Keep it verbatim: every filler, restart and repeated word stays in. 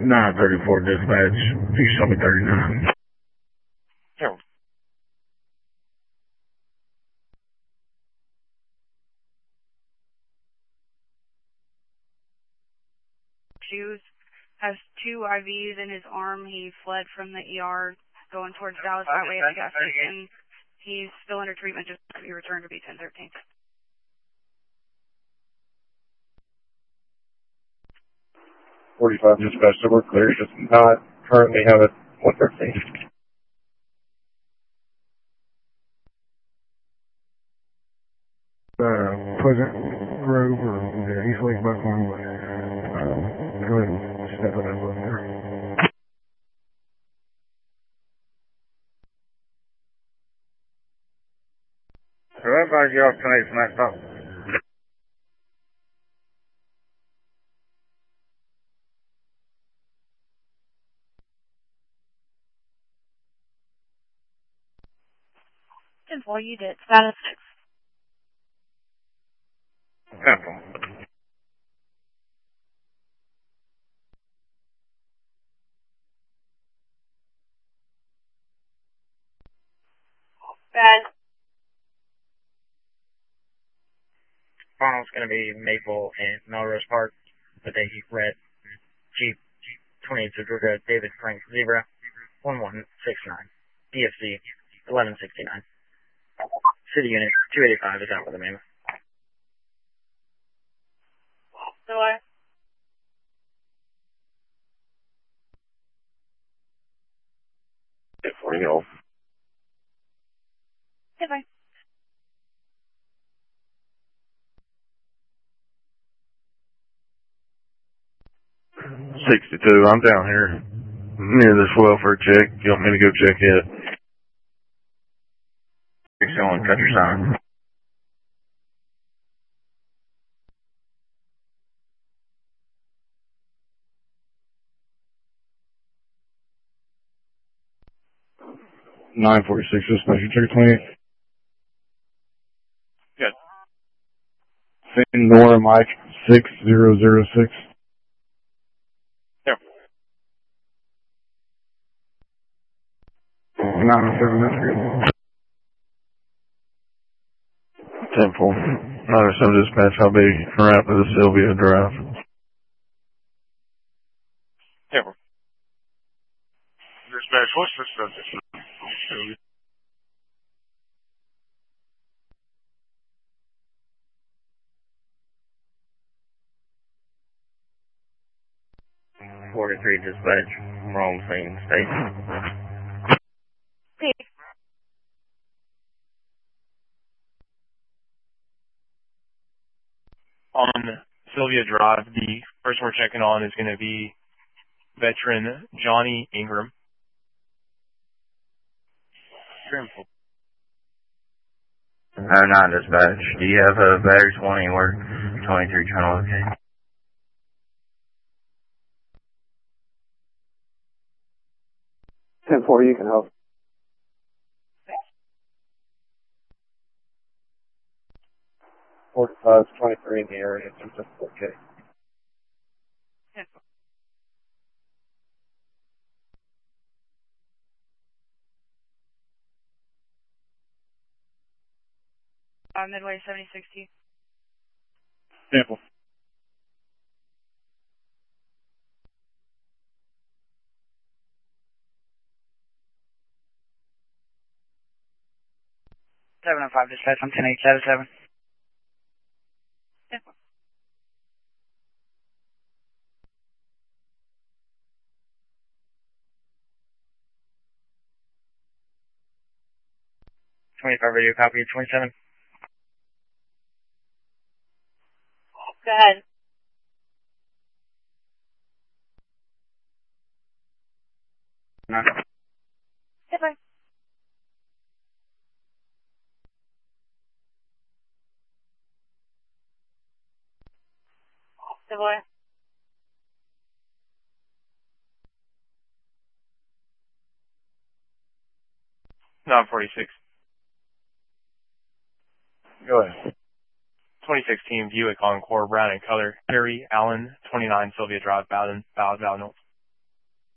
nine thirty-four dispatch. You show me thirty-nine. Sure. Shoes has two I Vs in his arm. He fled from the E R going towards Dallas Highway at the gas station. He's still under treatment, just to be returned to B ten thirteen. forty-five dispatch, so we're clear. Just not currently have it one thirteen. Uh, Pleasant Grove or uh, East Lake Buckhorn. Uh, go ahead and step it up on there. So everybody get off tonight from that stop. ten four, you did. Status six. Simple. Bad. Final's going to be Maple and Melrose Park. The day he read Jeep twenty-eight Georgia David Frank Zebra one one six nine D F C eleven sixty-nine. City Unit two eighty-five is out with the name. So I. For you. Goodbye. sixty-two, I'm down here near this welfare check. You want me to go check it? You're showing country sign. nine forty-six, dispatch, you check twenty-eight. Good. Finn Nora Mike six zero zero six. There. nine oh seven, that's good. ten four. nine oh seven dispatch, I'll be right for the Sylvia Drive. There. Dispatch, what's the subject? forty-three dispatch. Wrong scene, state. Pete. On Sylvia Drive, the person we're checking on is going to be veteran Johnny Ingram. Trimful. Oh nine dispatch. Do you have a battery twenty where twenty-three trying to locate? ten four, you can help. forty-five, twenty-three in the area. Okay. Uh, Midway seventy sixty. Sample. seven oh five dispatch. I'm ten eight seven seven. twenty-five radio copy twenty-seven. Go ahead. No. Goodbye. Goodbye. nine forty-six. Go ahead. twenty sixteen Buick Encore, brown in color. Perry Allen, twenty-nine Sylvia Drive, Bowden, Bowden, Bowden.